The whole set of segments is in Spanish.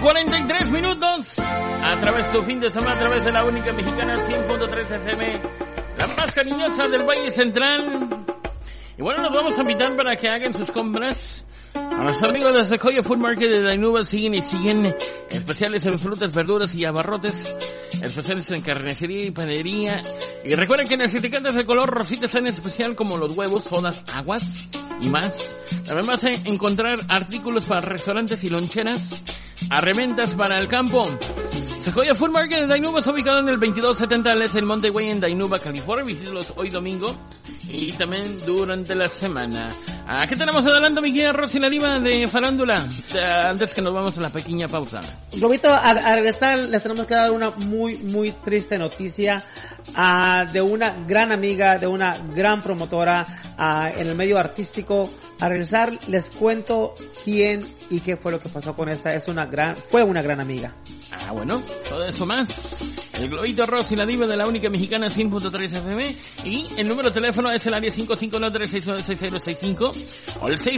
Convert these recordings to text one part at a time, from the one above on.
43 minutos. A través de tu fin de semana, a través de la única mexicana 100.3 FM, la más cariñosa del Valle Central. Y bueno, nos vamos a invitar para que hagan sus compras. A nuestros amigos de Sequoia Food Market de Dainuba siguen especiales en frutas, verduras y abarrotes, especiales en carnicería y panadería. Y recuerden que en las etiquetas de color rosita están en especial como los huevos, sodas, aguas y más. También vas a encontrar artículos para restaurantes y loncheras, a reventas para el campo. Sequoia Food Market de Dainuba está ubicado en el 2270 Al Este, el Monteway en Dainuba, California. Visítalos hoy domingo y también durante la semana. ¿Qué tenemos adelante, mi querida Rosy, la diva de farándula? Antes que nos vamos a la pequeña pausa. Globito, a regresar les tenemos que dar una muy triste noticia de una gran amiga, de una gran promotora en el medio artístico. A regresar les cuento quién y qué fue lo que pasó con esta. Fue una gran amiga. Bueno, todo eso más. El Globito Rosy, la diva de la única mexicana 100.3 FM. Y el número de teléfono es el área 559-369-6065 o el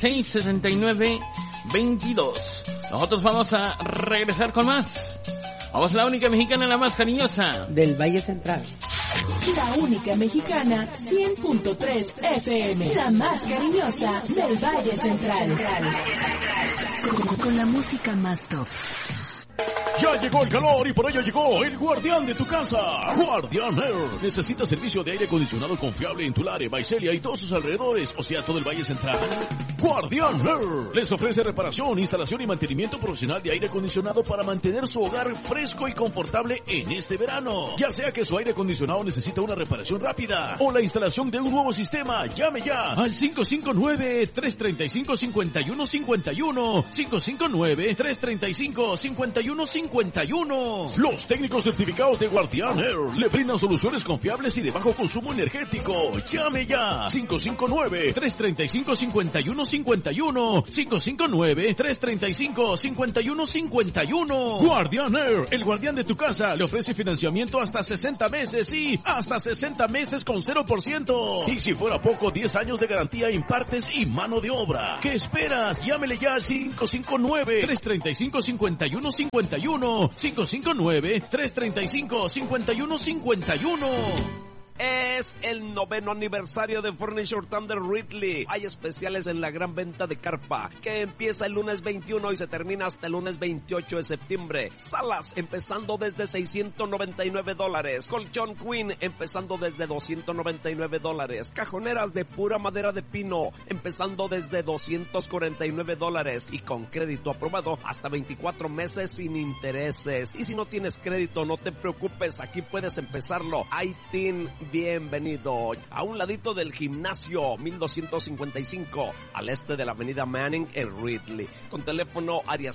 626-6922. Nosotros vamos a regresar con más. Vamos, la única mexicana, la más cariñosa del Valle Central. La única mexicana 100.3 FM, la más cariñosa del Valle Central. Con la música más top. Ya llegó el calor y por ello llegó el guardián de tu casa, Guardián Air. ¿Necesitas servicio de aire acondicionado confiable en Tulare, Visalia y todos sus alrededores, o sea, todo el Valle Central? Guardián Air les ofrece reparación, instalación y mantenimiento profesional de aire acondicionado para mantener su hogar fresco y confortable en este verano. Ya sea que su aire acondicionado necesita una reparación rápida o la instalación de un nuevo sistema, llame ya al 559-335-5151. 559-335-5151. Los técnicos certificados de Guardián Air le brindan soluciones confiables y de bajo consumo energético. Llame ya 559-335-5151. 559-335-5151. Guardián Air, el guardián de tu casa, le ofrece financiamiento hasta 60 meses y hasta 60 meses con 0%. Y si fuera poco, 10 años de garantía en partes y mano de obra. ¿Qué esperas? Llámele ya al 559-335-5151. 559-335-5151. Es el 9º aniversario de Furniture Thunder Ridley. Hay especiales en la gran venta de carpa, que empieza el lunes 21 y se termina hasta el lunes 28 de septiembre. Salas empezando desde $699. Colchón Queen empezando desde $299. Cajoneras de pura madera de pino empezando desde $249. Y con crédito aprobado hasta 24 meses sin intereses. Y si no tienes crédito, no te preocupes, aquí puedes empezarlo. ITIN, bienvenido. A un ladito del gimnasio 1255, al este de la avenida Manning en Ridley. Con teléfono área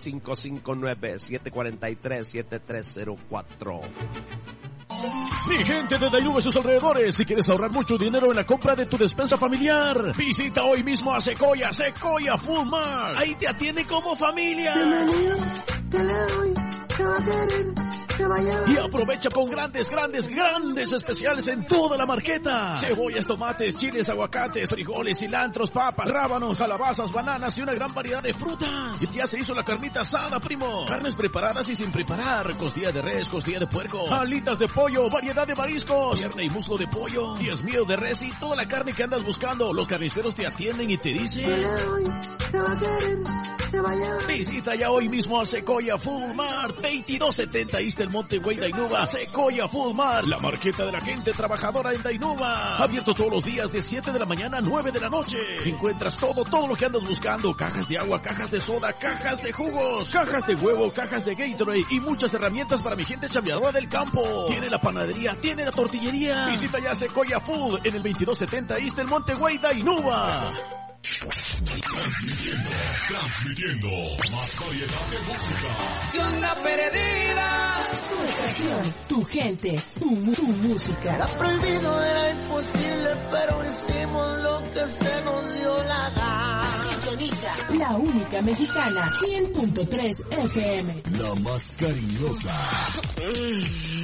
559-743-7304. Mi gente de Dainuba y sus alrededores, si quieres ahorrar mucho dinero en la compra de tu despensa familiar, visita hoy mismo a Sequoia Food Mart. Ahí te atiende como familia. Bienvenido, ¿qué le doy? ¿Qué va a querer? Y aprovecha con grandes especiales en toda la marqueta. Cebollas, tomates, chiles, aguacates, frijoles, cilantros, papas, rábanos, calabazas, bananas y una gran variedad de frutas. Y ya se hizo la carnita asada, primo. Carnes preparadas y sin preparar. Costilla de res, costilla de puerco, alitas de pollo, variedad de mariscos, pierna y muslo de pollo, 10 mío de res y toda la carne que andas buscando. Los carniceros te atienden y te dicen: ¿qué va a querer? Visita ya hoy mismo a Sequoia Food Mart, 2270 East del Monteway, Dainuba. Sequoia Food Mart, la marqueta de la gente trabajadora en Dainuba. Abierto todos los días de 7 de la mañana a 9 de la noche. Encuentras todo lo que andas buscando: cajas de agua, cajas de soda, cajas de jugos, cajas de huevo, cajas de Gatorade y muchas herramientas para mi gente chambeadora del campo. Tiene la panadería, tiene la tortillería. Visita ya Sequoia Food en el 2270 East del Monteway, Dainuba. Transmitiendo más variedad de música. ¡Y onda perdida! Tu estación, tu gente, tu música. Era prohibido, era imposible, pero hicimos lo que se nos dio la gana. Sintoniza la única mexicana 100.3 FM. La más cariñosa.